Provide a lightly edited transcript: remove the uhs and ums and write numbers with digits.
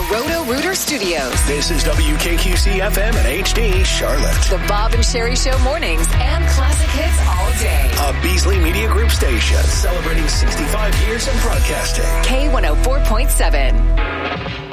Roto-Rooter Studios. This is WKQC FM and HD, Charlotte. The Bob and Sherry Show mornings and classic hits all day. A Beasley Media Group station celebrating 65 years of broadcasting. K104.7.